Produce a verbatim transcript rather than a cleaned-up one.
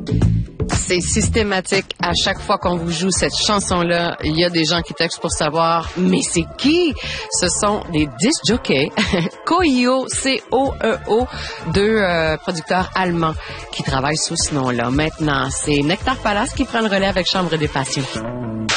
C'est systématique. À chaque fois qu'on vous joue cette chanson-là, il y a des gens qui textent pour savoir, mais c'est qui? Ce sont des disc jockeys, Coeo, C O E O, deux euh, producteurs allemands qui travaillent sous ce nom-là. Maintenant, c'est Nectar Palace qui prend le relais avec Chambre des Passions.